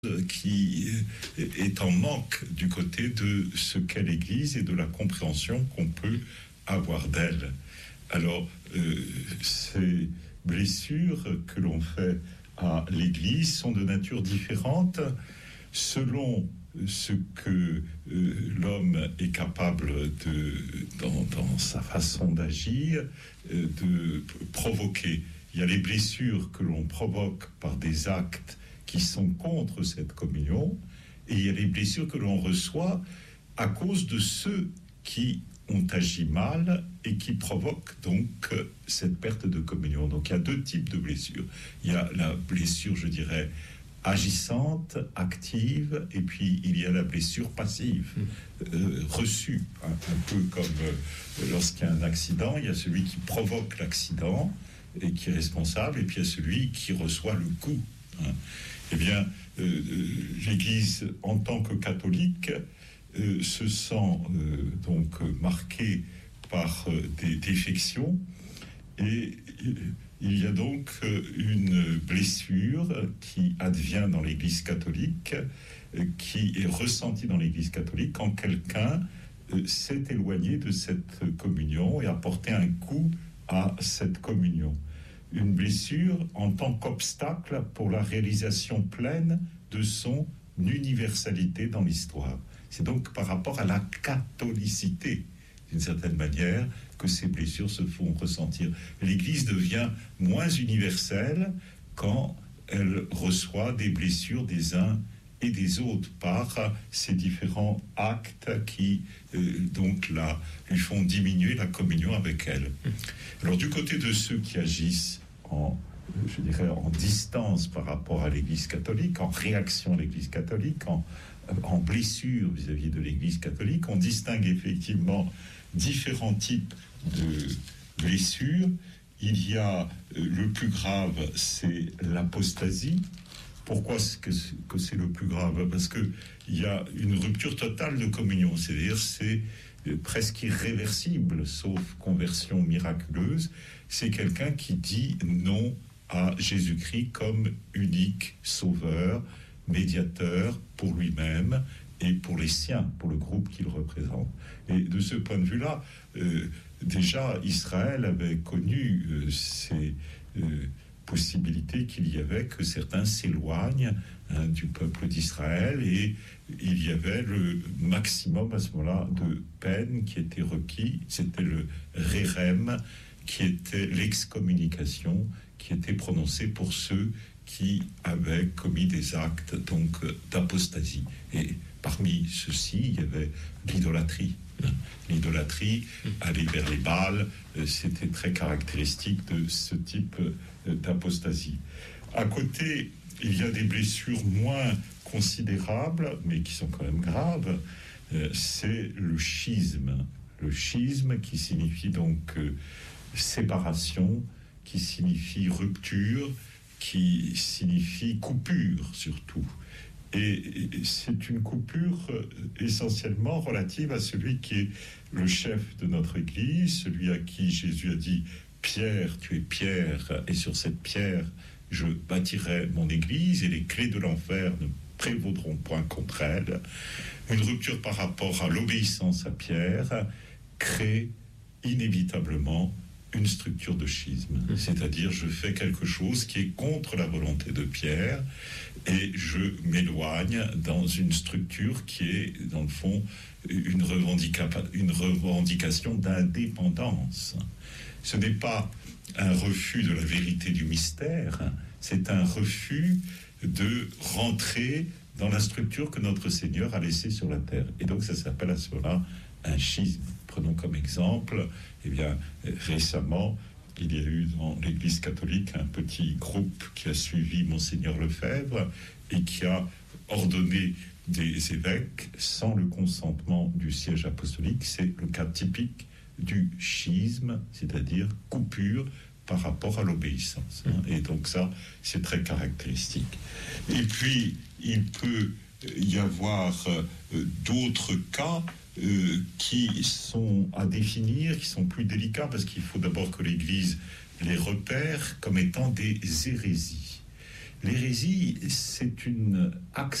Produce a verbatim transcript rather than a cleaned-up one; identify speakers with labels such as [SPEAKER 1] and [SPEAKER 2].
[SPEAKER 1] qui est en manque du côté de ce qu'est l'Église et de la compréhension qu'on peut avoir d'elle. Alors, euh, ces blessures que l'on fait à l'Église sont de nature différente selon ce que euh, l'homme est capable de, dans, dans sa façon d'agir, euh, de provoquer. Il y a les blessures que l'on provoque par des actes qui sont contre cette communion, et il y a les blessures que l'on reçoit à cause de ceux qui ont agi mal et qui provoquent donc cette perte de communion. Donc il y a deux types de blessures. Il y a la blessure, je dirais, agissante, active, et puis il y a la blessure passive, euh, reçue. Un, un peu comme euh, lorsqu'il y a un accident, il y a celui qui provoque l'accident et qui est responsable, et puis il y a celui qui reçoit le coup. Hein. Eh bien, euh, l'Église, en tant que catholique, euh, se sent euh, donc marquée par euh, des défections, et euh, il y a donc euh, une blessure qui advient dans l'Église catholique, euh, qui est ressentie dans l'Église catholique quand quelqu'un euh, s'est éloigné de cette communion et a porté un coup à cette communion. Une blessure en tant qu'obstacle pour la réalisation pleine de son universalité dans l'histoire. C'est donc par rapport à la catholicité, d'une certaine manière, que ces blessures se font ressentir. L'Église devient moins universelle quand elle reçoit des blessures des uns et des autres par ces différents actes qui euh, donc la, lui font diminuer la communion avec elle. Alors du côté de ceux qui agissent en, je dirais, en distance par rapport à l'Église catholique, en réaction à l'Église catholique, en, en blessure vis-à-vis de l'Église catholique, on distingue effectivement différents types de blessures. Il y a euh, le plus grave, c'est l'apostasie. Pourquoi est-ce que, que c'est le plus grave? Parce qu'il y a une rupture totale de communion, c'est-à-dire c'est presque irréversible, sauf conversion miraculeuse. C'est quelqu'un qui dit non à Jésus-Christ comme unique sauveur, médiateur pour lui-même et pour les siens, pour le groupe qu'il représente. Et de ce point de vue-là, euh, déjà Israël avait connu euh, ces euh, possibilités qu'il y avait que certains s'éloignent hein, du peuple d'Israël, et il y avait le maximum à ce moment-là de peine qui était requis, c'était le rérem, qui était l'excommunication qui était prononcée pour ceux qui avaient commis des actes donc d'apostasie. Et parmi ceux-ci, il y avait l'idolâtrie. L'idolâtrie, aller vers les Baals, c'était très caractéristique de ce type d'apostasie. À côté, il y a des blessures moins considérables, mais qui sont quand même graves. C'est le schisme. Le schisme qui signifie donc séparation, qui signifie rupture, qui signifie coupure surtout. Et c'est une coupure essentiellement relative à celui qui est le chef de notre Église, celui à qui Jésus a dit « Pierre, tu es Pierre, et sur cette pierre, je bâtirai mon Église, et les clés de l'enfer ne prévaudront point contre elle. » Une rupture par rapport à l'obéissance à Pierre crée inévitablement une structure de schisme, c'est-à-dire je fais quelque chose qui est contre la volonté de Pierre et je m'éloigne dans une structure qui est dans le fond une, revendica- une revendication d'indépendance. Ce n'est pas un refus de la vérité du mystère, c'est un refus de rentrer dans la structure que notre Seigneur a laissée sur la terre. Et donc ça s'appelle à ce moment-là un schisme. Prenons comme exemple, eh bien, récemment, il y a eu dans l'Église catholique un petit groupe qui a suivi Monseigneur Lefebvre et qui a ordonné des évêques sans le consentement du siège apostolique. C'est le cas typique du schisme, c'est-à-dire coupure par rapport à l'obéissance. Et donc ça, c'est très caractéristique. Et puis, il peut y avoir euh, d'autres cas Euh, qui sont à définir, qui sont plus délicats, parce qu'il faut d'abord que l'Église les repère comme étant des hérésies. l'hérésie, c'est une